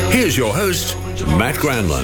Here's your host, Matt Granlund.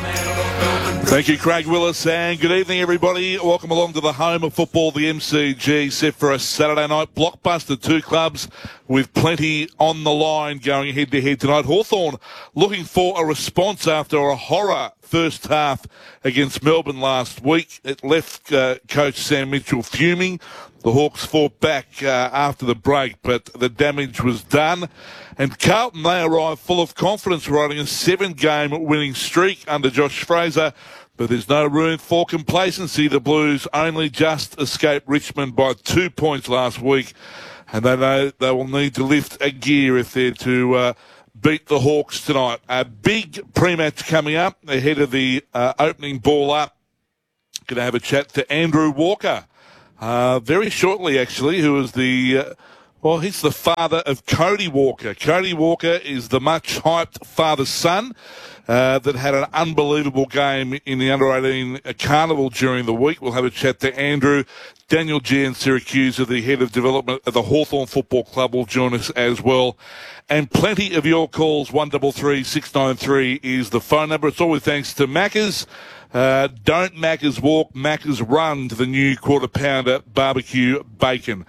Thank you, Craig Willis, and good evening, everybody. Welcome along to the home of football, the MCG, set for a Saturday night blockbuster. Two clubs with plenty on the line going head-to-head tonight. Hawthorn looking for a response after a horror first half against Melbourne last week. It left coach Sam Mitchell fuming. The Hawks fought back after the break, but the damage was done. And Carlton, they arrived full of confidence, riding a 7-game winning streak under Josh Fraser. But there's no room for complacency. The Blues only just escaped Richmond by 2 points last week. And they know they will need to lift a gear if they're to beat the Hawks tonight. A big pre-match coming up ahead of the opening ball up. Going to have a chat to Andrew Walker very shortly, actually, who is the... he's the father of Cody Walker. Cody Walker is the much-hyped father-son that had an unbelievable game in the Under-18 Carnival during the week. We'll have a chat to Andrew. Daniel Jan Syracuse, the head of development at the Hawthorn Football Club, will join us as well. And plenty of your calls. 133 693 is the phone number. It's always thanks to Macca's. Don't Macca's walk, Macca's run to the new quarter pounder barbecue bacon.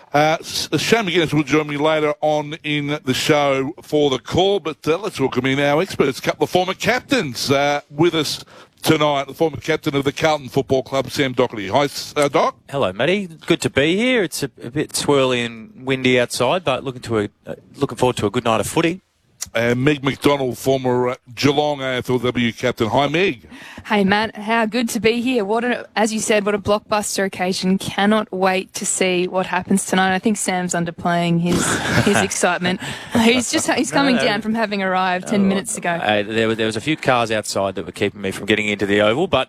Shane McGuinness will join me later on in the show for the call, but let's welcome in our experts, a couple of former captains with us tonight. The former captain of the Carlton Football Club, Sam Doherty. Hi, Doc. Hello, Matty. Good to be here. It's a bit swirly and windy outside, but looking forward to a good night of footy. And Meg McDonald, former Geelong AFLW captain. Hi, Meg. Hey, Matt. How good to be here. As you said, what a blockbuster occasion. Cannot wait to see what happens tonight. I think Sam's underplaying his excitement. He's coming down from having arrived 10 minutes ago. There was a few cars outside that were keeping me from getting into the Oval, but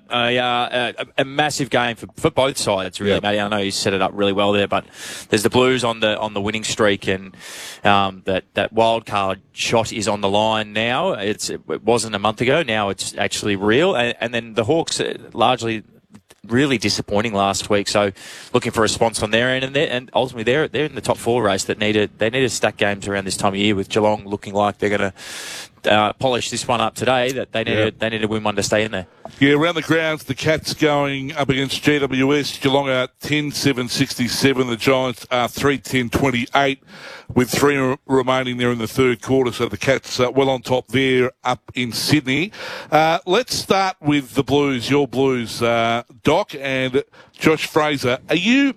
a massive game for both sides, really, Matty. I know you set it up really well there, but there's the Blues on the winning streak, and that wild card shot is on the line now. It wasn't a month ago. Now it's actually real. And then the Hawks largely really disappointing last week. So looking for a response on their end, and ultimately they're in the top 4 race that need to stack games around this time of year, with Geelong looking like they're going to polish this one up today. That they need to win one to stay in there. Yeah, around the grounds, the Cats going up against GWS. Geelong are 10-7-67. The Giants are 3-10-28, with 3 remaining there in the third quarter. So the Cats are well on top there up in Sydney. Let's start with the Blues, your Blues, Doc, and Josh Fraser. Are you,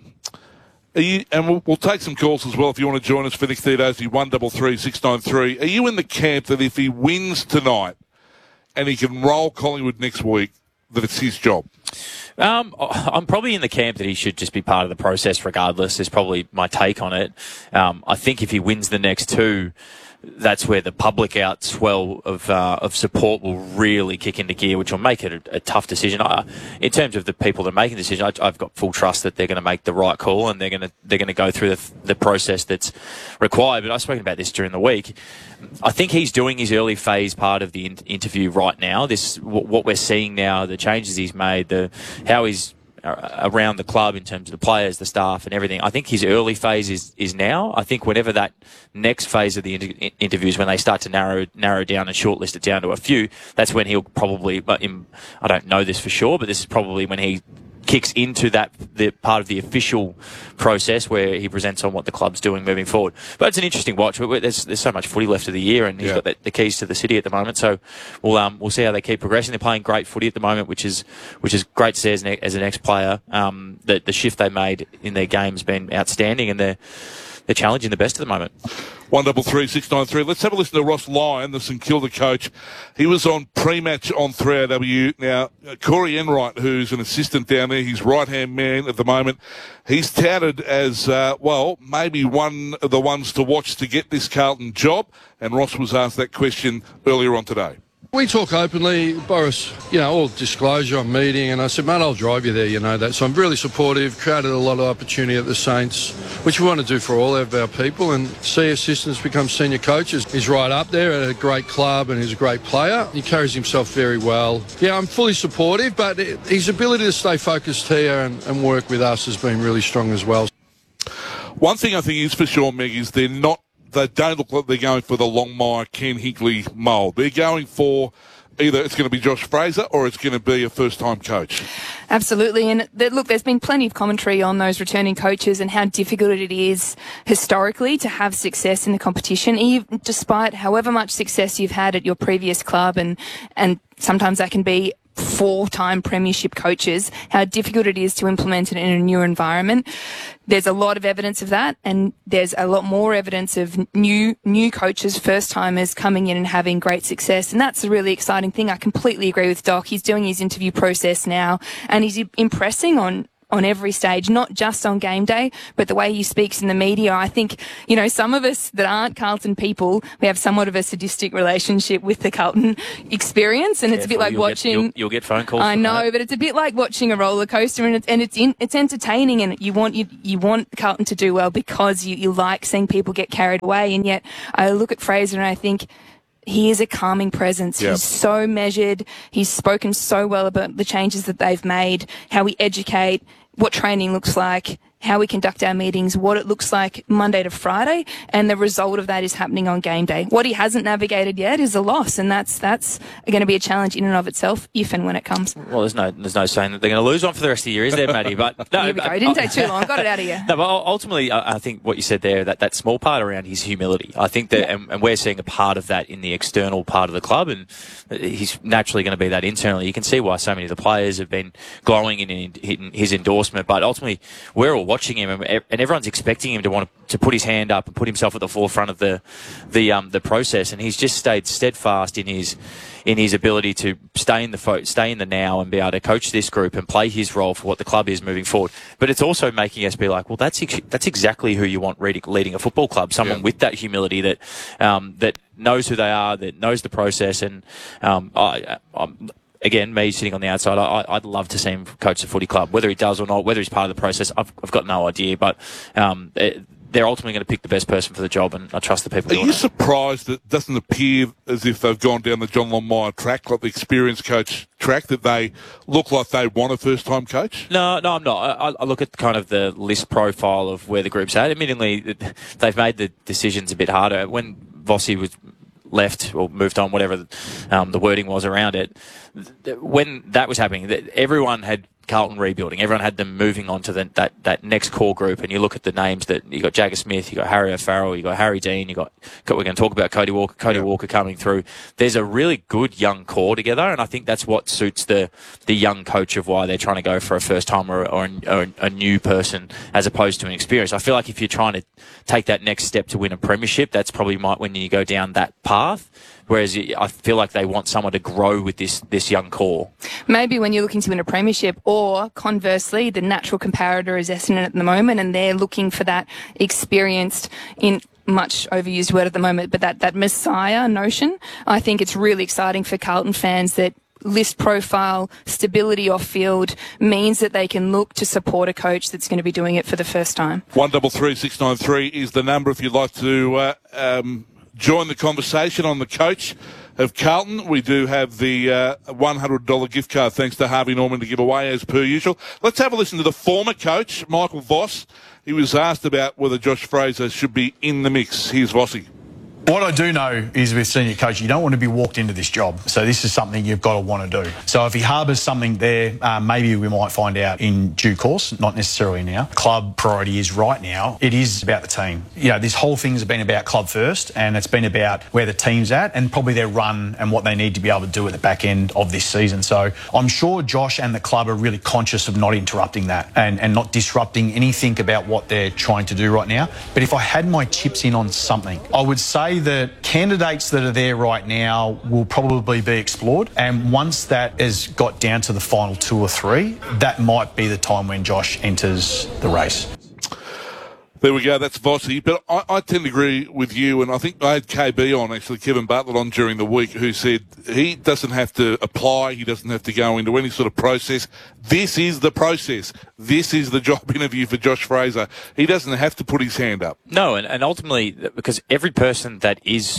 and we'll take some calls as well if you want to join us for Nick Theodosi, 133 693. Are you in the camp that if he wins tonight and he can roll Collingwood next week, that it's his job? I'm probably in the camp that he should just be part of the process regardless, is probably my take on it. I think if he wins the next 2, that's where the public outswell of support will really kick into gear, which will make it a tough decision. In terms of the people that are making the decision, I've got full trust that they're going to make the right call, and they're going to go through the process that's required. But I've spoken about this during the week. I think he's doing his early phase part of the interview right now. What we're seeing now, the changes he's made, how he's around the club in terms of the players, the staff and everything. I think his early phase is now. I think whenever that next phase of the interviews, when they start to narrow down and shortlist it down to a few, that's when he'll probably, I don't know this for sure, but this is probably when he kicks into the part of the official process where he presents on what the club's doing moving forward. But it's an interesting watch. There's so much footy left of the year, and he's got the keys to the city at the moment. So we'll see how they keep progressing. They're playing great footy at the moment, which is great to see as an ex-player. The shift they made in their game has been outstanding, and they're challenging the best at the moment. 133 693. Let's have a listen to Ross Lyon, the St Kilda coach. He was on pre-match on 3AW. Now, Corey Enright, who's an assistant down there, he's right-hand man at the moment. He's touted as, maybe one of the ones to watch to get this Carlton job. And Ross was asked that question earlier on today. We talk openly, Boris, all disclosure on meeting, and I said, mate, I'll drive you there, you know that. So I'm really supportive, created a lot of opportunity at the Saints, which we want to do for all of our people, and see assistants become senior coaches. He's right up there at a great club, and he's a great player. He carries himself very well. Yeah, I'm fully supportive, but his ability to stay focused here and work with us has been really strong as well. One thing I think is for sure, Meg, is they're not they don't look like they're going for the Longmire, Ken Hinkley mould. They're going for either it's going to be Josh Fraser or it's going to be a first-time coach. Absolutely. And look, there's been plenty of commentary on those returning coaches and how difficult it is historically to have success in the competition, even despite however much success you've had at your previous club, and sometimes that can be 4-time premiership coaches, how difficult it is to implement it in a new environment. There's a lot of evidence of that, and there's a lot more evidence of new coaches, first-timers coming in and having great success, and that's a really exciting thing. I completely agree with Doc. He's doing his interview process now, and he's impressing on every stage, not just on game day, but the way he speaks in the media. I think, some of us that aren't Carlton people, we have somewhat of a sadistic relationship with the Carlton experience, and it's a bit like watching... You'll get phone calls. I know, but it's a bit like watching a roller coaster, and it's entertaining, and you want Carlton to do well because you like seeing people get carried away, and yet I look at Fraser and I think, he is a calming presence. Yep. He's so measured. He's spoken so well about the changes that they've made, how we educate, what training looks like, how we conduct our meetings, what it looks like Monday to Friday, and the result of that is happening on game day. What he hasn't navigated yet is a loss, and that's going to be a challenge in and of itself, if and when it comes. Well, there's no saying that they're going to lose one for the rest of the year, is there, Maddie? But no, here we go. It didn't take too long. Got it out of you. No, but ultimately, I think what you said there, that small part around his humility, I think that, and we're seeing a part of that in the external part of the club, and he's naturally going to be that internally. You can see why so many of the players have been glowing in his endorsement, but ultimately, we're all watching him, and everyone's expecting him to want to put his hand up and put himself at the forefront of the process, and he's just stayed steadfast in his ability to stay in the now and be able to coach this group and play his role for what the club is moving forward. But it's also making us be like, well, that's exactly who you want leading a football club. Someone with that humility that knows who they are, that knows the process, and again, me sitting on the outside, I'd love to see him coach the footy club. Whether he does or not, whether he's part of the process, I've got no idea. But they're ultimately going to pick the best person for the job, and I trust the people doing it. Are you surprised that it doesn't appear as if they've gone down the John Longmire track, like the experienced coach track, that they look like they want a first-time coach? No, I'm not. I look at kind of the list profile of where the group's at. Admittingly, they've made the decisions a bit harder. When Vossi was left or moved on, whatever the wording was around it, when that was happening, everyone had Carlton rebuilding. Everyone had them moving on to that next core group, and you look at the names that you got: Jagger Smith, you got Harry O'Farrell, you got Harry Dean, we're going to talk about Cody Walker coming through. There's a really good young core together, and I think that's what suits the young coach of why they're trying to go for a first timer or a new person as opposed to an experience. I feel like if you're trying to take that next step to win a premiership, that's probably when you go down that path. Whereas I feel like they want someone to grow with this young core. Maybe when you're looking to win a premiership, or conversely, the natural comparator is Essendon at the moment, and they're looking for that experienced, in much overused word at the moment, but that messiah notion. I think it's really exciting for Carlton fans that list profile, stability off field means that they can look to support a coach that's going to be doing it for the first time. 133693 is the number if you'd like to join the conversation on the coach of Carlton. We do have the $100 gift card thanks to Harvey Norman to give away as per usual. Let's have a listen to the former coach, Michael Voss. He was asked about whether Josh Fraser should be in the mix. Here's Vossi. What I do know is with senior coach, you don't want to be walked into this job. So this is something you've got to want to do. So if he harbours something there, maybe we might find out in due course, not necessarily now. Club priority is right now, it is about the team. This whole thing's been about club first, and it's been about where the team's at and probably their run and what they need to be able to do at the back end of this season. So I'm sure Josh and the club are really conscious of not interrupting that and not disrupting anything about what they're trying to do right now. But if I had my chips in on something, I would say that candidates that are there right now will probably be explored, and once that has got down to the final 2 or 3, that might be the time when Josh enters the race. There we go, that's Vossi. But I tend to agree with you, and I think I had KB on, actually, Kevin Bartlett on during the week, who said he doesn't have to apply, he doesn't have to go into any sort of process. This is the process. This is the job interview for Josh Fraser. He doesn't have to put his hand up. No, and ultimately, because every person that is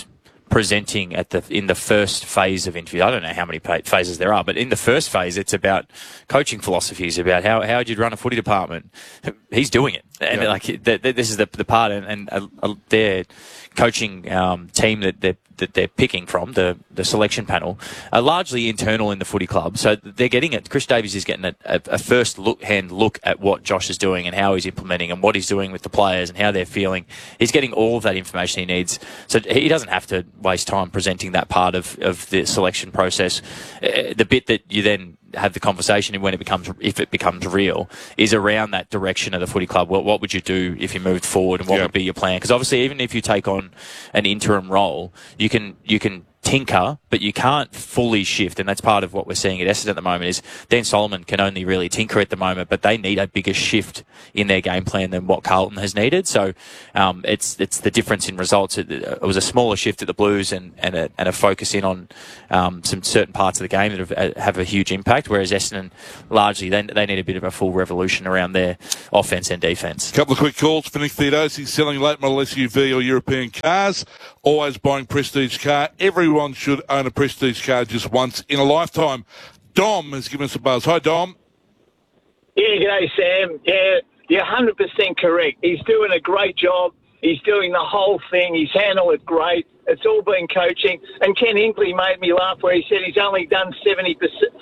presenting in the first phase of interview. I don't know how many phases there are, but in the first phase, it's about coaching philosophies, about how would you run a footy department. He's doing it, and this is the part, and their coaching team that they're picking from, the selection panel, are largely internal in the footy club. So they're getting it. Chris Davies is getting a first hand look at what Josh is doing and how he's implementing and what he's doing with the players and how they're feeling. He's getting all of that information he needs. So he doesn't have to waste time presenting that part of the selection process. The bit that you then have the conversation if it becomes real is around that direction of the footy club. What would you do if you moved forward, and what would be your plan? Because obviously, even if you take on an interim role, you can tinker, but you can't fully shift, and that's part of what we're seeing at Essendon at the moment. Is Dan Solomon can only really tinker at the moment, but they need a bigger shift in their game plan than what Carlton has needed. So it's the difference in results. It was a smaller shift at the Blues and a focus in on some certain parts of the game that have a huge impact, whereas Essendon largely they need a bit of a full revolution around their offense and defense. Couple of quick calls for Nick Theodosi, selling late model SUV or European cars, always buying prestige car. Everyone should own a prestige car just once in a lifetime. Dom has given us a buzz. Hi, Dom. Yeah, g'day, Sam. Yeah, you're 100% correct. He's doing a great job. He's doing the whole thing. He's handled it great. It's all been coaching. And Ken Hinkley made me laugh where he said he's only done 30%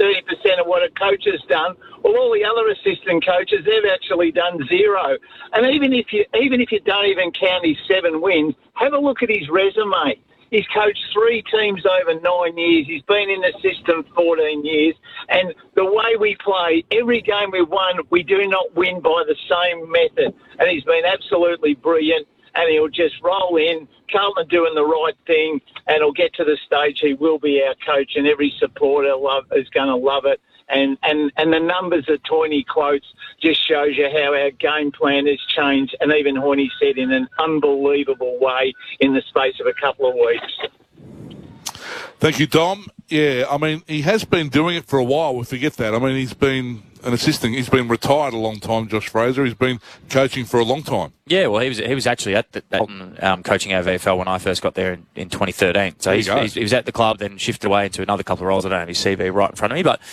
of what a coach has done. Well, all the other assistant coaches, they've actually done zero. And even if you don't even count his 7 wins, have a look at his resume. He's coached 3 teams over 9 years. He's been in the system 14 years. And the way we play, every game we've won, we do not win by the same method. And he's been absolutely brilliant. And he'll just roll in, Carlton doing the right thing, and he'll get to the stage he will be our coach, and every supporter is going to love it. And the numbers that Toyney quotes just shows you how our game plan has changed, and even Horney said in an unbelievable way in the space of a couple of weeks. Thank you, Dom. Yeah, I mean, he has been doing it for a while. We forget that. I mean, he's been an assistant. He's been retired a long time, Josh Fraser. He's been coaching for a long time. Yeah, well, he was actually at coaching our VFL when I first got there in 2013. So he was at the club, then shifted away into another couple of roles. I don't have his CV right in front of me, but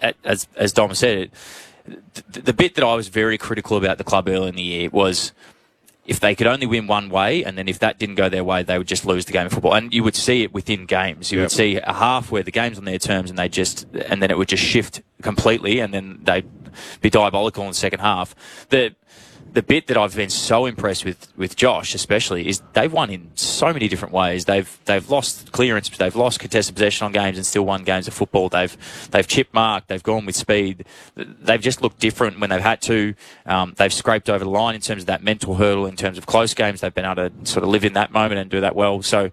as Dom said, the bit that I was very critical about the club early in the year was if they could only win one way, and then if that didn't go their way, they would just lose the game of football. And you would see it within games. You would see a half where the game's on their terms, and then it would just shift completely, and then they'd be diabolical in the second half. The bit that I've been so impressed with Josh, especially, is they've won in so many different ways. They've lost clearance, they've lost contested possession on games, and still won games of football. They've chip marked, they've gone with speed. They've just looked different when they've had to. They've scraped over the line in terms of that mental hurdle. In terms of close games, they've been able to sort of live in that moment and do that well. So,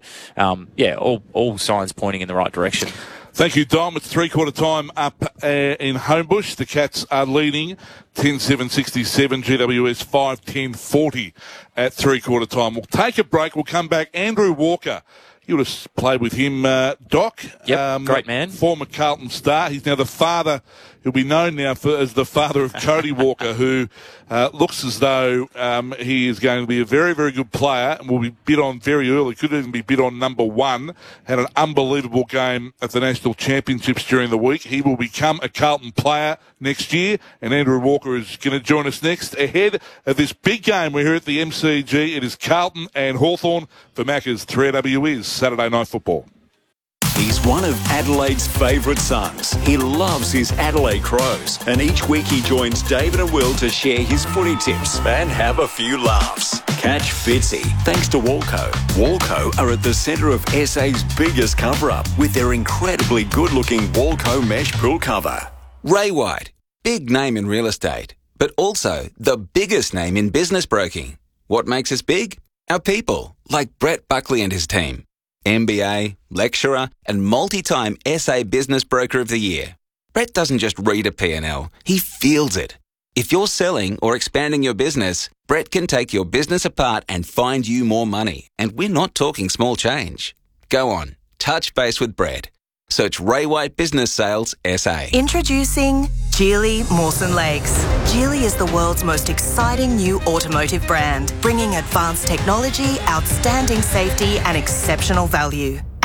all signs pointing in the right direction. Thank you, Dom. It's 3/4 time up in Homebush. The Cats are leading 10-7-67, GWS 5-10-40 at 3/4 time. We'll take a break. We'll come back. Andrew Walker. You would have played with him, Doc. Yep, great man. Former Carlton star. He's now the father. He'll be known now as the father of Cody Walker, who looks as though he is going to be a very, very good player and will be bid on very early. Could even be bid on number 1. Had an unbelievable game at the National Championships during the week. He will become a Carlton player next year, and Andrew Walker is going to join us next. Ahead of this big game, we're here at the MCG. It is Carlton and Hawthorn for Macca's 3AW is Saturday Night Football. He's one of Adelaide's favourite sons. He loves his Adelaide Crows. And each week he joins David and Will to share his footy tips and have a few laughs. Catch Fitzy thanks to Walco. Walco are at the centre of SA's biggest cover-up with their incredibly good-looking Walco mesh pool cover. Ray White, big name in real estate, but also the biggest name in business broking. What makes us big? Our people, like Brett Buckley and his team. MBA, lecturer, and multi-time SA Business Broker of the Year. Brett doesn't just read a P&L, he feels it. If you're selling or expanding your business, Brett can take your business apart and find you more money. And we're not talking small change. Go on, touch base with Brett. Search Ray White Business Sales SA. Introducing Geely Mawson Lakes. Geely is the world's most exciting new automotive brand, bringing advanced technology, outstanding safety and exceptional value.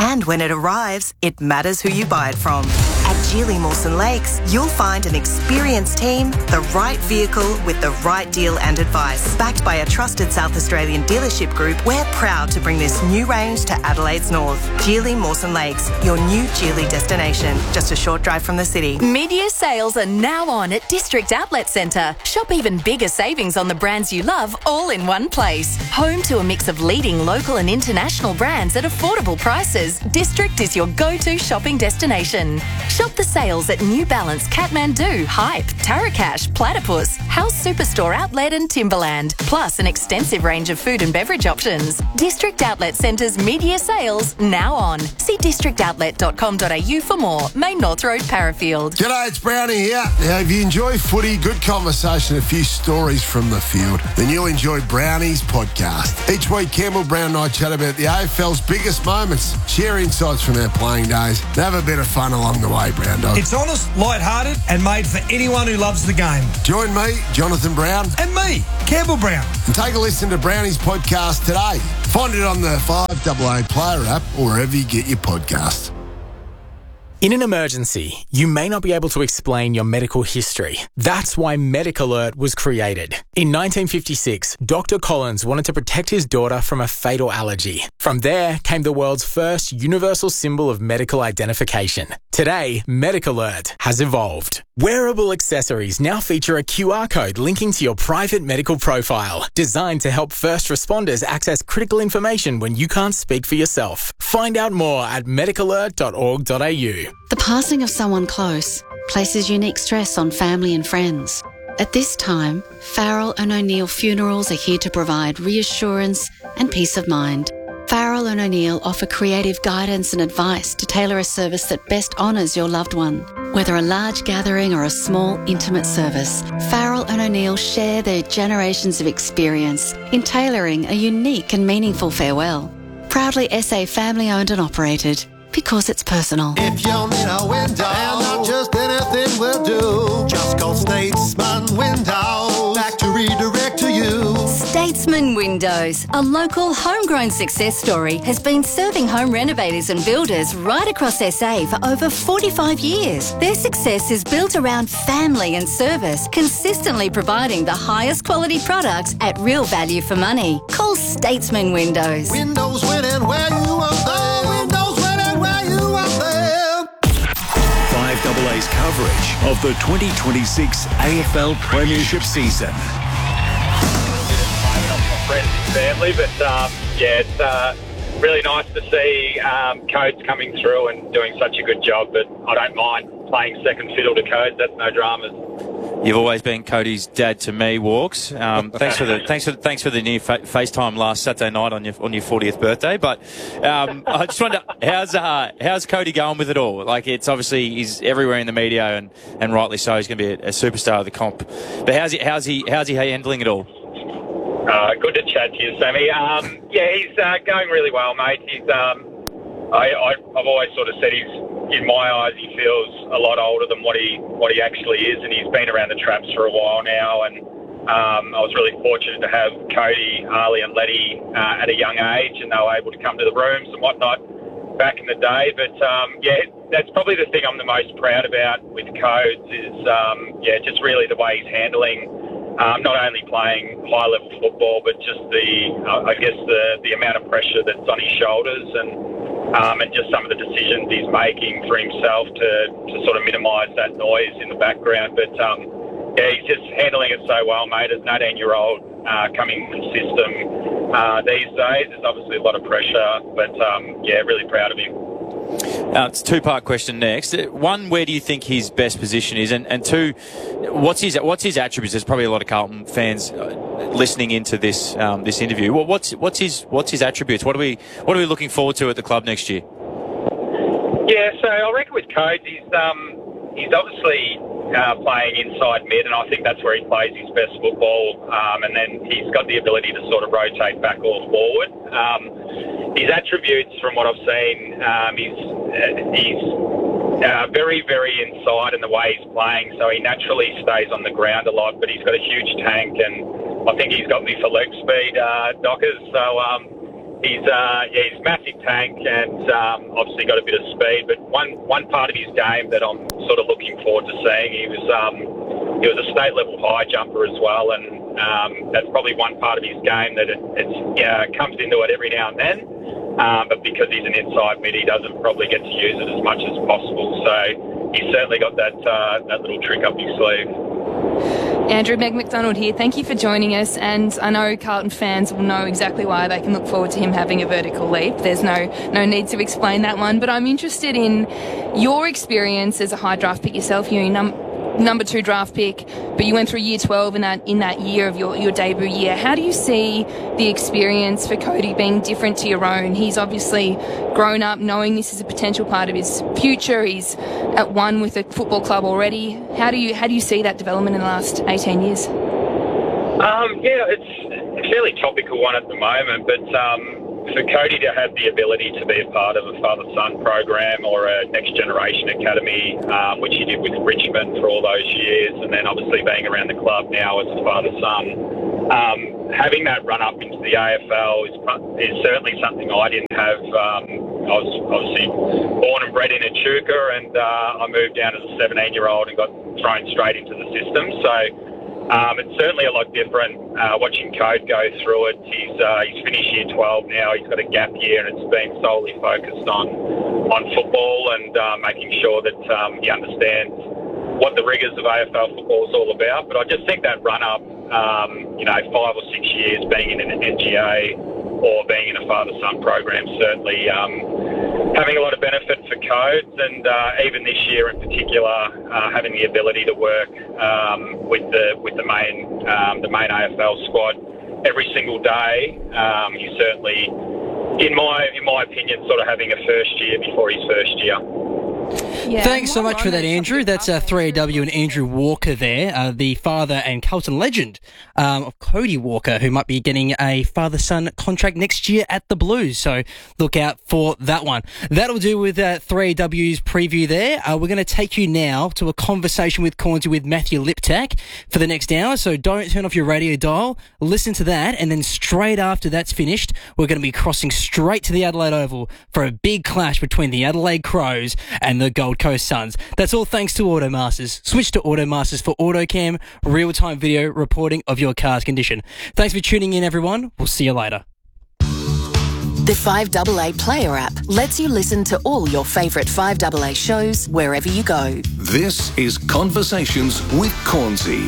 And when it arrives, it matters who you buy it from. At Geely Mawson Lakes, you'll find an experienced team, the right vehicle with the right deal and advice. Backed by a trusted South Australian dealership group, we're proud to bring this new range to Adelaide's north. Geely Mawson Lakes, your new Geely destination. Just a short drive from the city. Mid-year sales are now on at District Outlet Centre. Shop even bigger savings on the brands you love all in one place. Home to a mix of leading local and international brands at affordable prices, District is your go-to shopping destination. Shop the sales at New Balance, Kathmandu, Hype, Tarakash, Platypus, House Superstore Outlet and Timberland, plus an extensive range of food and beverage options. District Outlet Centre's mid-year sales now on. See districtoutlet.com.au for more. Main North Road, Parafield. G'day, it's Brownie here. Now, if you enjoy footy, good conversation, a few stories from the field, then you'll enjoy Brownie's podcast. Each week, Campbell Brown and I chat about the AFL's biggest moments, share insights from our playing days, and have a bit of fun along the way, Brown Dog. It's honest, light-hearted, and made for anyone who loves the game. Join me, Jonathan Brown. And me, Campbell Brown. And take a listen to Brownie's podcast today. Find it on the 5AA Player app or wherever you get your podcasts. In an emergency, you may not be able to explain your medical history. That's why Medic Alert was created. In 1956, Dr. Collins wanted to protect his daughter from a fatal allergy. From there came the world's first universal symbol of medical identification. Today, Medic Alert has evolved. Wearable accessories now feature a QR code linking to your private medical profile, designed to help first responders access critical information when you can't speak for yourself. Find out more at medicalert.org.au. The passing of someone close places unique stress on family and friends. At this time, Farrell and O'Neill Funerals are here to provide reassurance and peace of mind. Farrell and O'Neill offer creative guidance and advice to tailor a service that best honours your loved one. Whether a large gathering or a small, intimate service, Farrell and O'Neill share their generations of experience in tailoring a unique and meaningful farewell. Proudly SA family-owned and operated, because it's personal. If you need a window, and not just anything will do, just call Statesman Windows, back to redirect to you. Statesman Windows, a local homegrown success story, has been serving home renovators and builders right across SA for over 45 years. Their success is built around family and service, consistently providing the highest quality products at real value for money. Call Statesman Windows. Windows winning where you want them. Windows winning where you want them. 5AA's coverage of the 2026 AFL Premiership season. Friends and family, but it's really nice to see Codes coming through and doing such a good job. But I don't mind playing second fiddle to Codes. That's no dramas. You've always been Cody's dad to me, Walks. Thanks for the new FaceTime last Saturday night on your 40th birthday. But I just wonder, how's Cody going with it all? Like, it's obviously he's everywhere in the media, and rightly so. He's going to be a superstar of the comp. But how's he handling it all? Good to chat to you, Sammy. He's going really well, mate. He's I've always sort of said in my eyes, he feels a lot older than what he actually is, and he's been around the traps for a while now. And I was really fortunate to have Cody, Harley, and Letty at a young age, and they were able to come to the rooms and whatnot back in the day. But that's probably the thing I'm the most proud about with Codes is just really the way he's handling. Not only playing high-level football, but just the amount of pressure that's on his shoulders, and just some of the decisions he's making for himself to sort of minimise that noise in the background. But he's just handling it so well, mate. As an 18-year-old coming into the system these days, there's obviously a lot of pressure, but really proud of him. It's a two-part question next. One, where do you think his best position is? And two, what's his attributes? There's probably a lot of Carlton fans listening into this interview. Well, what's his attributes? What are we looking forward to at the club next year? Yeah, so I reckon with Codes, he's obviously playing inside mid, and I think that's where he plays his best football. And then he's got the ability to sort of rotate back or forward. His attributes, from what I've seen, he's very, very inside in the way he's playing, so he naturally stays on the ground a lot, but he's got a huge tank, and I think he's got me for leg speed, Dockers. So, he's massive tank and obviously got a bit of speed. But one part of his game that I'm sort of looking forward to seeing, he was a state level high jumper as well, and that's probably one part of his game that it comes into it every now and then. But because he's an inside mid, he doesn't probably get to use it as much as possible. So he's certainly got that little trick up his sleeve. Andrew, Meg McDonald here. Thank you for joining us. And I know Carlton fans will know exactly why they can look forward to him having a vertical leap. There's no need to explain that one. But I'm interested in your experience as a high draft pick yourself. You're number 2 draft pick, but you went through year 12 in that year of your debut year. How do you see the experience for Cody being different to your own? He's obviously grown up knowing this is a potential part of his future. He's at one with a football club already. How do you see that development in the last 18 years? It's a fairly topical one at the moment, but for Cody to have the ability to be a part of a father-son program or a next generation academy, which he did with Richmond for all those years, and then obviously being around the club now as a father-son, having that run up into the AFL is certainly something I didn't have. I was obviously born and bred in Echuca, and I moved down as a 17-year-old and got thrown straight into the system. So it's certainly a lot different watching Code go through it. He's finished year 12 now. He's got a gap year, and it's been solely focused on football and making sure that he understands what the rigours of AFL football is all about. But I just think that run-up, 5 or 6 years being in an NGA or being in a father-son program, certainly having a lot of benefit for Codes, and even this year in particular, having the ability to work with the main AFL squad every single day. He's certainly, in my opinion, sort of having a first year before his first year. Yeah. Thanks so much for that, Andrew. That's 3AW and Andrew Walker there, the father and Carlton legend of Cody Walker, who might be getting a father-son contract next year at the Blues. So look out for that one. That'll do with 3AW's preview there. We're going to take you now to a conversation with Cornsey with Matthew Liptak for the next hour. So don't turn off your radio dial. Listen to that. And then straight after that's finished, we're going to be crossing straight to the Adelaide Oval for a big clash between the Adelaide Crows and the Gold Coast Suns. That's all thanks to Automasters. Switch to Automasters for AutoCam, real-time video reporting of your car's condition. Thanks for tuning in, everyone. We'll see you later. The 5AA Player app lets you listen to all your favourite 5AA shows wherever you go. This is Conversations with Cornsey.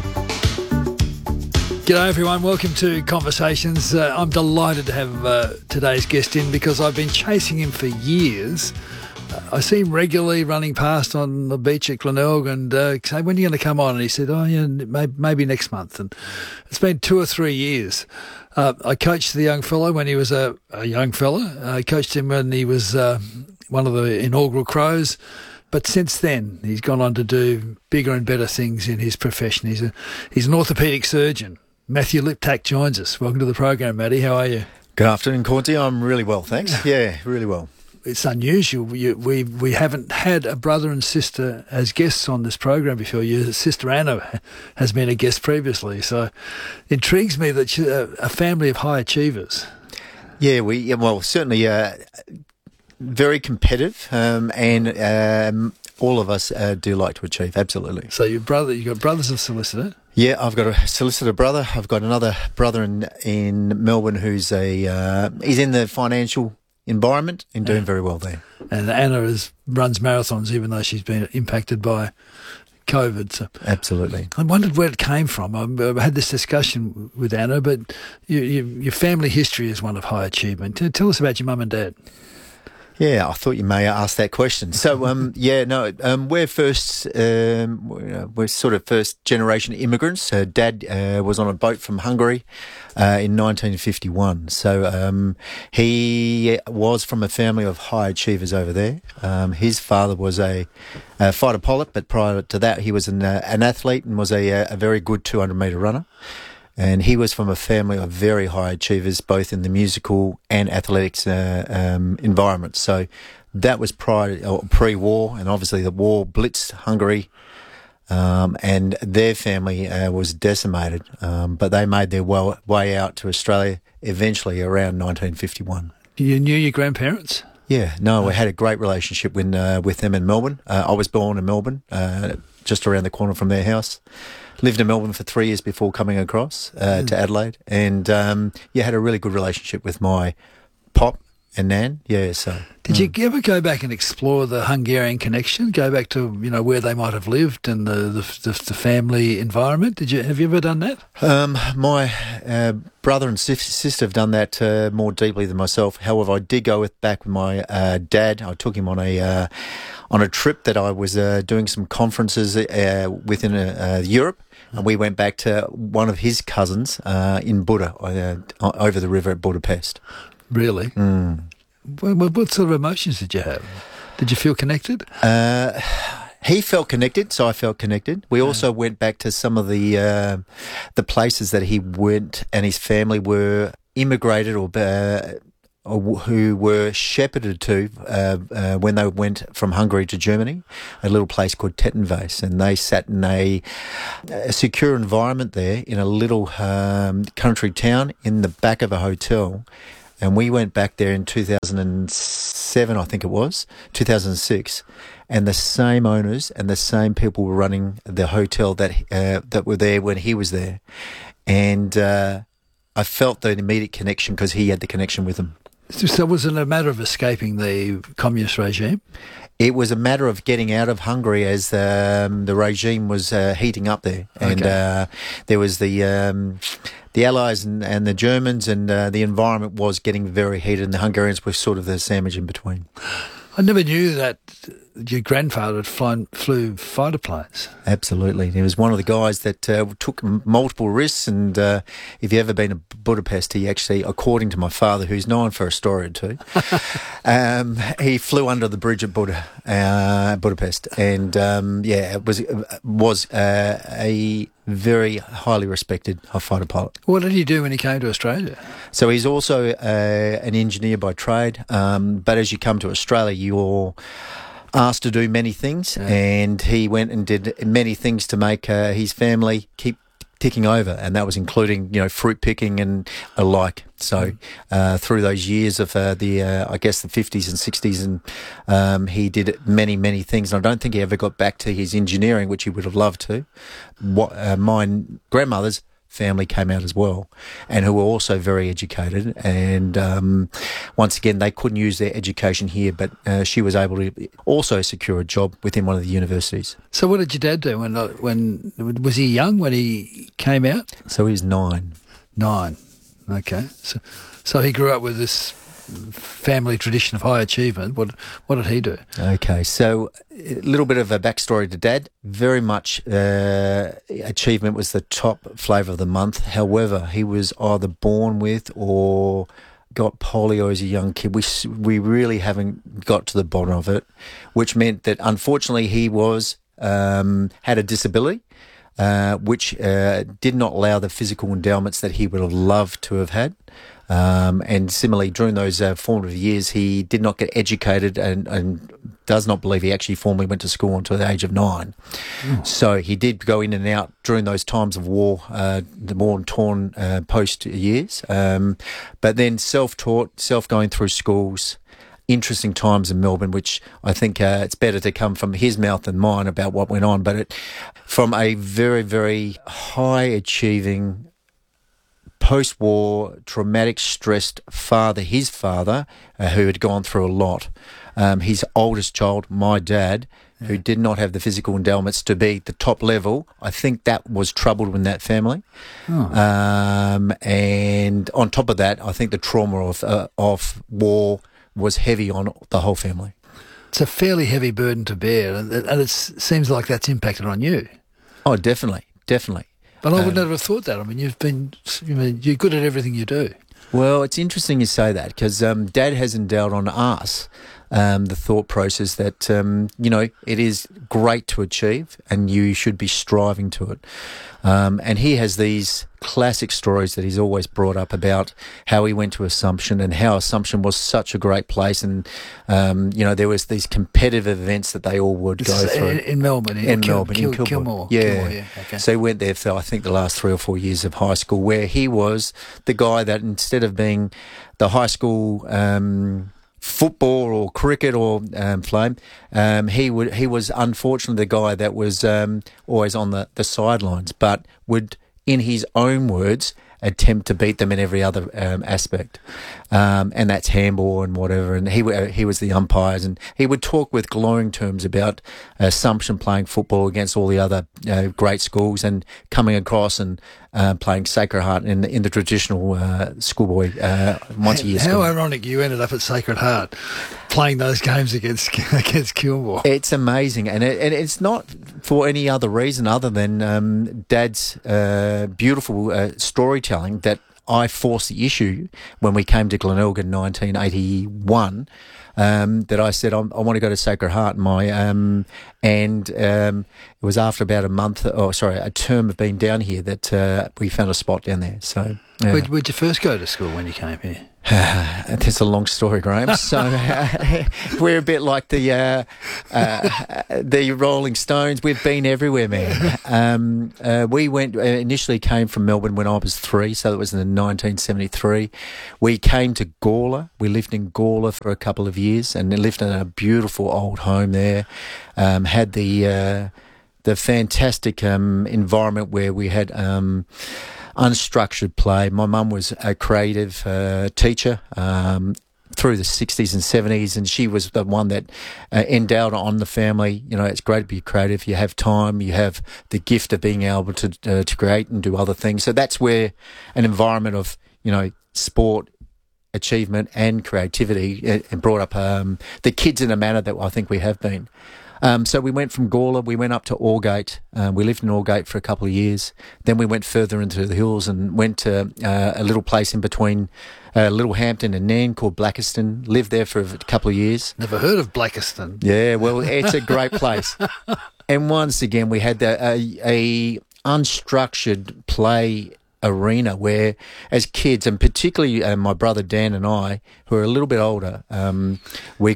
G'day everyone, welcome to Conversations. I'm delighted to have today's guest in because I've been chasing him for years. I see him regularly running past on the beach at Glenelg and say, when are you going to come on? And he said, maybe next month. And it's been 2 or 3 years. I coached the young fellow when he was a young fella. I coached him when he was one of the inaugural Crows. But since then, he's gone on to do bigger and better things in his profession. He's an orthopaedic surgeon. Matthew Liptak joins us. Welcome to the program, Matty. How are you? Good afternoon, Cornsey. I'm really well, thanks. Yeah, really well. It's unusual. We haven't had a brother and sister as guests on this program before. Your sister Anna has been a guest previously, so it intrigues me that you're a family of high achievers. Yeah, certainly very competitive, and all of us do like to achieve. Absolutely. So you got brothers and solicitor. Yeah, I've got a solicitor brother. I've got another brother in Melbourne who's he's in the financial environment and doing very well there. And Anna runs marathons even though she's been impacted by COVID. So absolutely. I wondered where it came from. I had this discussion with Anna, but your family history is one of high achievement. Tell us about your mum and dad. Yeah, I thought you may ask that question. So, we're sort of first generation immigrants. Dad was on a boat from Hungary in 1951. So he was from a family of high achievers over there. His father was a fighter pilot, but prior to that, he was an athlete and was a very good 200-metre runner. And he was from a family of very high achievers, both in the musical and athletics environment. So that was pre-war, and obviously the war blitzed Hungary, and their family was decimated. But they made their way out to Australia eventually around 1951. You knew your grandparents? Yeah, no, I had a great relationship with them in Melbourne. I was born in Melbourne, just around the corner from their house. Lived in Melbourne for 3 years before coming across to Adelaide, and had a really good relationship with my pop and nan. Yeah, so. Did you ever go back and explore the Hungarian connection? Go back to where they might have lived and the family environment? Have you ever done that? My brother and sister have done that more deeply than myself. However, I did go back with my dad. I took him on a trip that I was doing some conferences within Europe, and we went back to one of his cousins in Buda, over the river at Budapest. Really? Mm. What sort of emotions did you have? Did you feel connected? He felt connected, so I felt connected. We also went back to some of the places that he went and his family were immigrated or who were shepherded to when they went from Hungary to Germany, a little place called Tettenvase, and they sat in a secure environment there in a little country town in the back of a hotel. And we went back there in 2007, I think it was, 2006, and the same owners and the same people were running the hotel that were there when he was there. And I felt the immediate connection because he had the connection with them. So was it a matter of escaping the communist regime? It was a matter of getting out of Hungary as the regime was heating up there. And there was the Allies and the Germans, and the environment was getting very heated, and the Hungarians were sort of the sandwich in between. I never knew that your grandfather flew fighter planes. Absolutely. He was one of the guys that took multiple risks, and if you've ever been to Budapest, he actually, according to my father, who's known for a story or two, he flew under the bridge at Budapest, and it was a very highly respected fighter pilot. What did he do when he came to Australia? So he's also an engineer by trade, but as you come to Australia, you're asked to do many things, and he went and did many things to make his family keep ticking over, and that was including fruit picking and alike. So through those years of the 50s and 60s, and he did many things, and I don't think he ever got back to his engineering, which he would have loved to. My grandmother's family came out as well, and who were also very educated, and once again they couldn't use their education here, but she was able to also secure a job within one of the universities. So what did your dad do when was he young when he came out? So he was 9. Okay, so he grew up with this family tradition of high achievement. What did he do? Okay, so a little bit of a backstory to Dad. Very much achievement was the top flavour of the month. However, he was either born with or got polio as a young kid. We really haven't got to the bottom of it, which meant that unfortunately he had a disability, which did not allow the physical endowments that he would have loved to have had. And similarly, during those formative years, he did not get educated and does not believe he actually formally went to school until the age of 9. So he did go in and out during those times of war, the war-torn post years. But then self-taught, self-going through schools, interesting times in Melbourne, which I think it's better to come from his mouth than mine about what went on. But from a very, very high-achieving post-war, traumatic, stressed father, his father, who had gone through a lot. His oldest child, my dad, who did not have the physical endowments to be the top level, I think that was troubled in that family. And on top of that, I think the trauma of war was heavy on the whole family. It's a fairly heavy burden to bear, and it seems like that's impacted on you. Oh, definitely. But I would never have thought that. I mean, you're good at everything you do. Well, it's interesting you say that because Dad has endowed on us the thought process that, it is great to achieve and you should be striving to it. And he has these classic stories that he's always brought up about how he went to Assumption and how Assumption was such a great place. And, there was these competitive events that they all would go through. In Melbourne. In Kilmore. Yeah. Okay. So he went there for, I think, the last 3 or 4 years of high school, where he was the guy that instead of being the high school football or cricket or flame, he was unfortunately the guy that was always on the sidelines, but would, in his own words, attempt to beat them in every other aspect, and that's handball and whatever. And he was the umpires, and he would talk with glowing terms about Assumption playing football against all the other great schools and coming across and playing Sacred Heart in the traditional schoolboy once a year. How school. ironic you ended up at Sacred Heart playing those games against Kilmore. It's amazing, and it's not for any other reason other than Dad's beautiful storytelling that I forced the issue when we came to Glenelg in 1981. That I said I want to go to Sacred Heart. It was after about a term of being down here that we found a spot down there. So, where'd you first go to school when you came here? That's a long story, Graham. So we're a bit like the Rolling Stones. We've been everywhere, man. We initially came from Melbourne when I was 3, so that was in 1973. We came to Gawler. We lived in Gawler for a couple of years and lived in a beautiful old home there. Had the fantastic environment where we had unstructured play. My mum was a creative teacher through the 60s and 70s, and she was the one that endowed on the family. It's great to be creative. You have time. You have the gift of being able to create and do other things. So that's where an environment of, sport, achievement and creativity and brought up the kids in a manner that I think we have been. So we went from Gawler, we went up to Aldgate. We lived in Aldgate for a couple of years. Then we went further into the hills and went to a little place in between Littlehampton and Nairn called Blackiston. Lived there for a couple of years. Never heard of Blackiston. Yeah, well, it's a great place. And once again, we had a unstructured play arena where, as kids, and particularly my brother Dan and I, who are a little bit older, we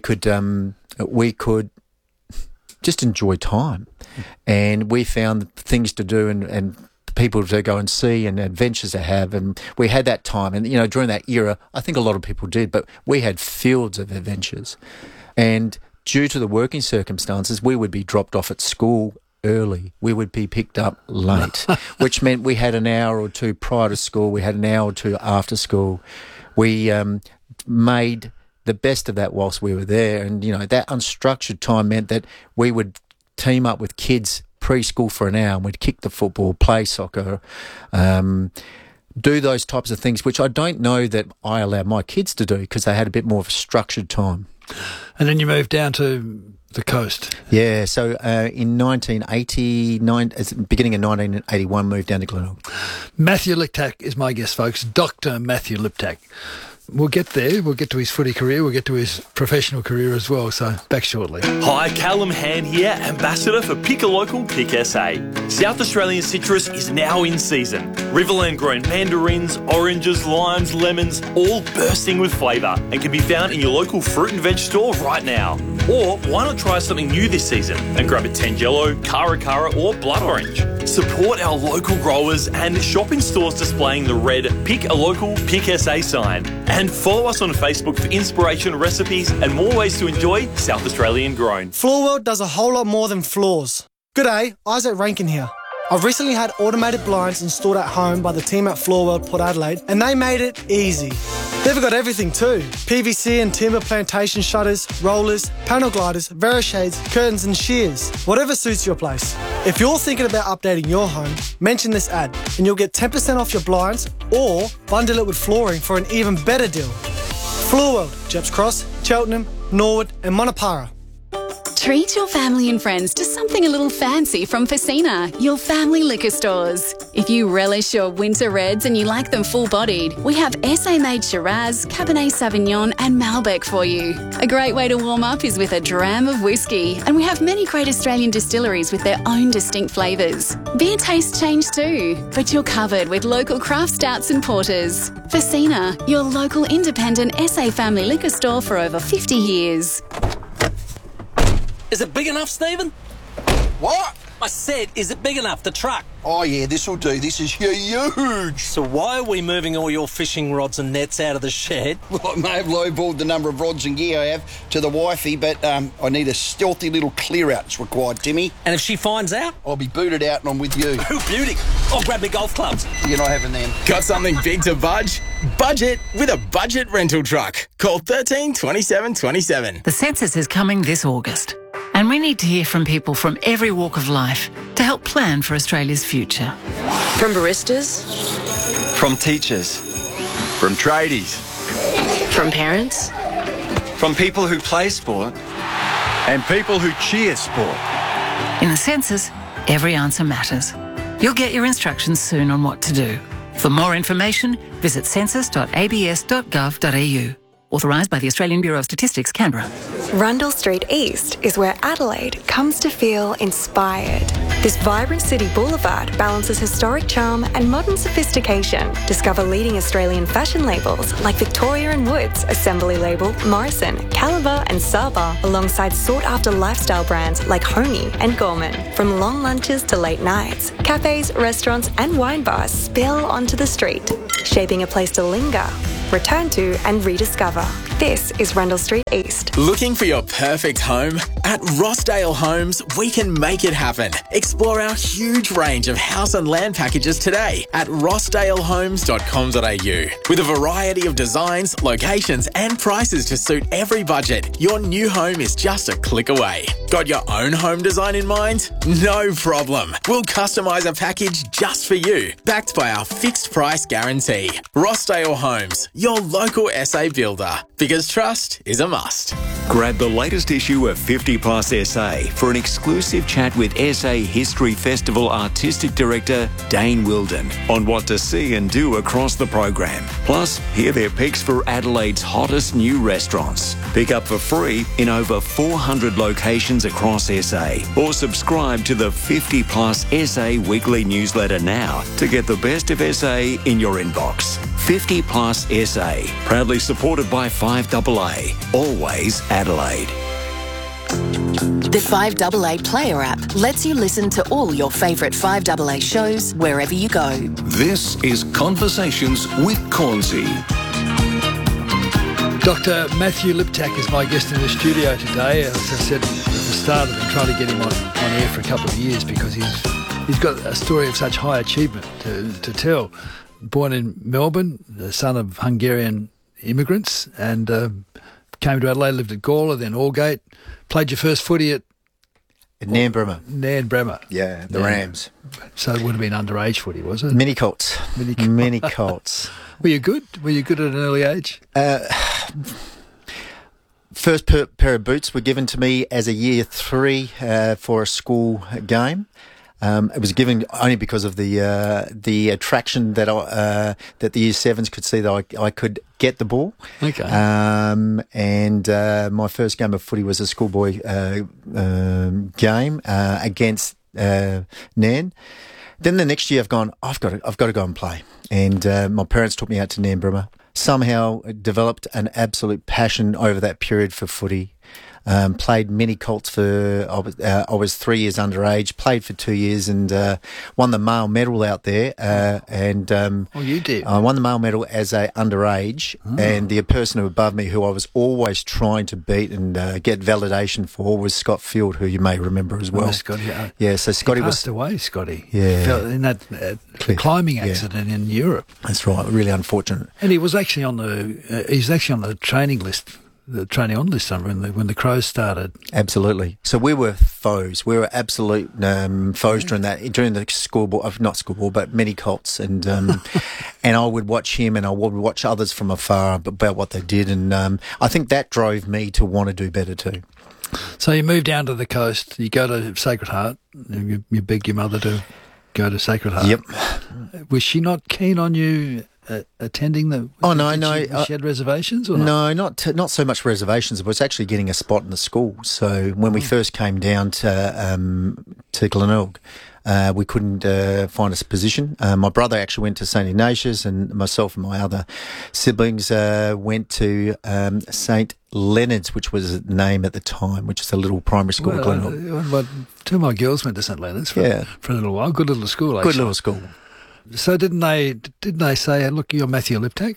could just enjoy time, and we found things to do and people to go and see and adventures to have, and we had that time. And during that era, I think a lot of people did, but we had fields of adventures. And due to the working circumstances, we would be dropped off at school early. We would be picked up late, which meant we had an hour or two prior to school. We had an hour or two after school. We made the best of that whilst we were there. And, that unstructured time meant that we would team up with kids preschool for an hour and we'd kick the football, play soccer, do those types of things, which I don't know that I allowed my kids to do because they had a bit more of a structured time. And then you moved down to the coast. Yeah, so in 1989, beginning of 1981, moved down to Glenelg. Matthew Liptak is my guest, folks. Dr. Matthew Liptak. We'll get there. We'll get to his footy career. We'll get to his professional career as well. So back shortly. Hi, Callum Hand here, Ambassador for Pick a Local, Pick SA. South Australian citrus is now in season. Riverland grown mandarins, oranges, limes, lemons, all bursting with flavour and can be found in your local fruit and veg store right now. Or why not try something new this season and grab a Tangelo, Cara Cara or Blood Orange. Support our local growers and shop in stores displaying the red Pick a Local, Pick SA sign. And follow us on Facebook for inspiration, recipes and more ways to enjoy South Australian grown. Floor World does a whole lot more than floors. G'day, Isaac Rankin here. I've recently had automated blinds installed at home by the team at Floor World Port Adelaide, and they made it easy. They've got everything too. PVC and timber plantation shutters, rollers, panel gliders, Verishades, curtains and shears. Whatever suits your place. If you're thinking about updating your home, mention this ad and you'll get 10% off your blinds or bundle it with flooring for an even better deal. Floor World, Jeps Cross, Cheltenham, Norwood and Monopara. Treat your family and friends to something a little fancy from Facina, your family liquor stores. If you relish your winter reds and you like them full-bodied, we have SA-made Shiraz, Cabernet Sauvignon and Malbec for you. A great way to warm up is with a dram of whiskey, and we have many great Australian distilleries with their own distinct flavours. Beer tastes change too, but you're covered with local craft stouts and porters. Facina, your local independent SA family liquor store for over 50 years. Is it big enough, Stephen? What? I said, is it big enough, the truck? Oh, yeah, this'll do. This is huge. So why are we moving all your fishing rods and nets out of the shed? Well, I may have lowballed the number of rods and gear I have to the wifey, but I need a stealthy little clear-out that's required, Timmy. And if she finds out? I'll be booted out and I'm with you. Oh, beauty. I'll grab me golf clubs. You're not having them. Got something big to budge? Budget with a budget rental truck. Call 13 27 27. The census is coming this August, and we need to hear from people from every walk of life to help plan for Australia's future. From baristas, from teachers, from tradies, from parents, from people who play sport, and people who cheer sport. In the census, every answer matters. You'll get your instructions soon on what to do. For more information, visit census.abs.gov.au. Authorised by the Australian Bureau of Statistics, Canberra. Rundle Street East is where Adelaide comes to feel inspired. This vibrant city boulevard balances historic charm and modern sophistication. Discover leading Australian fashion labels like Victoria and Woods, Assembly Label, Morrison, Caliber and Saba, alongside sought-after lifestyle brands like Honey and Gorman. From long lunches to late nights, cafes, restaurants and wine bars spill onto the street, shaping a place to linger, return to and rediscover. This is Rundle Street East. Looking for your perfect home? At Rossdale Homes, we can make it happen. Explore our huge range of house and land packages today at rossdalehomes.com.au. With a variety of designs, locations and prices to suit every budget, your new home is just a click away. Got your own home design in mind? No problem. We'll customise a package just for you, backed by our fixed price guarantee. Rossdale Homes, your local SA builder. Because trust is a must. Grab the latest issue of 50 Plus SA for an exclusive chat with SA History Festival Artistic Director Dane Wilden on what to see and do across the program. Plus, hear their picks for Adelaide's hottest new restaurants. Pick up for free in over 400 locations across SA, or subscribe to the 50 Plus SA weekly newsletter now to get the best of SA in your inbox. 50 Plus SA, proudly supported by 5AA, always Adelaide. The 5AA Player app lets you listen to all your favourite 5AA shows wherever you go. This is Conversations with Cornsey. Dr. Matthew Liptak is my guest in the studio today. As I said at the start, I've been trying to get him on air for a couple of years because he's got a story of such high achievement to tell. Born in Melbourne, the son of Hungarian immigrants, and came to Adelaide, lived at Gawler, then Aldgate. Played your first footy at Nan Bremer. Nan Bremer. Yeah, the Rams. So it would have been underage footy, was it? Mini Colts. Mini Colts. Were you good? Were you good at an early age? First pair of boots were given to me as a year 3 for a school game. It was given only because of the attraction that that the year 7s could see that I could get the ball. Okay. And my first game of footy was a schoolboy game against Nan. Then the next year I've got to go and play. And my parents took me out to Nan Bremer. Somehow developed an absolute passion over that period for footy. Played mini Colts for, I was 3 years underage, played for 2 years and won the male medal out there. Oh, you did? I won the male medal as a underage, and the person above me who I was always trying to beat and get validation for was Scott Field, who you may remember as well. Oh, Scotty, yeah, so Scotty passed away, Scotty. Yeah. Fell in that climbing accident in Europe. That's right, really unfortunate. And he was actually on the training list. The training on list when the Crows started. Absolutely. So we were foes. We were absolute foes during the schoolball, not schoolball, but mini Colts, and and I would watch him, and I would watch others from afar about what they did, and I think that drove me to want to do better too. So you moved down to the coast. You go to Sacred Heart. You beg your mother to go to Sacred Heart. Yep. Was she not keen on you attending the? Oh no. She had reservations, or no, not so much reservations. It was actually getting a spot in the school. So when we first came down to Glenelg, we couldn't find us a position. My brother actually went to St Ignatius, and myself and my other siblings went to St Leonard's, which was the name at the time, which is a little primary school at Glenelg. Two of my girls went to St Leonard's for a little while. Good little school, actually. Good little school. So didn't they say, look, you're Matthew Liptak?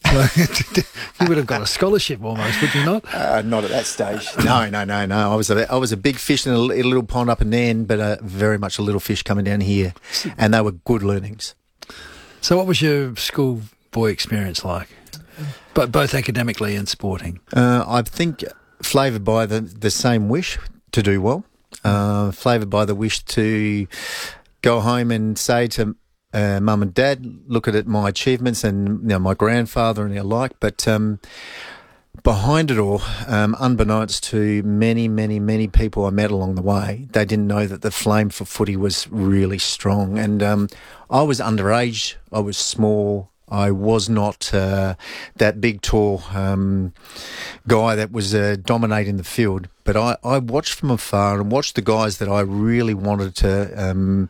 You would have got a scholarship almost, would you not? Not at that stage. No. I was a big fish in a little pond up in Nairn, but very much a little fish coming down here, and they were good learnings. So what was your schoolboy experience like, but both academically and sporting? I think flavoured by the same wish to do well, flavoured by the wish to go home and say to Mum and Dad, look at my achievements and my grandfather and the like, but behind it all, unbeknownst to many people I met along the way, they didn't know that the flame for footy was really strong. And I was underage, I was small, I was not that big, tall guy that was dominating the field, but I watched from afar and watched the guys that I really wanted to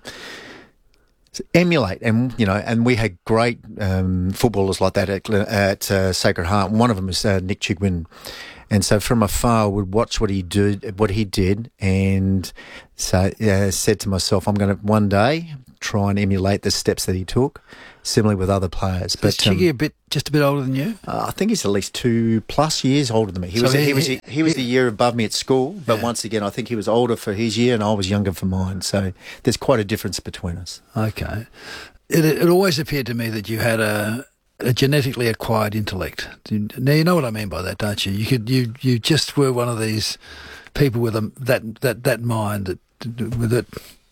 emulate, and we had great footballers like that at Sacred Heart. One of them was Nick Chigwin, and so from afar I would watch what he did, and so said to myself, I'm going to one day try and emulate the steps that he took, similarly with other players. But is Chiggy just a bit older than you? I think he's at least 2+ years older than me. He was a year above me at school, but once again, I think he was older for his year and I was younger for mine. So there's quite a difference between us. Okay. It always appeared to me that you had a genetically acquired intellect. Now you know what I mean by that, don't you? You just were one of these people with that mind that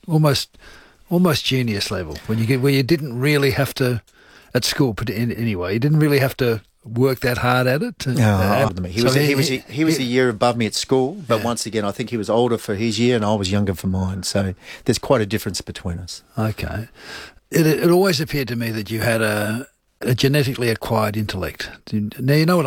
almost genius level where you didn't really have to at school, but anyway, you didn't really have to work that hard at it. He was a year above me at school, but once again, I think he was older for his year and I was younger for mine. So there's quite a difference between us. Okay. It always appeared to me that you had a genetically acquired intellect. Now you know what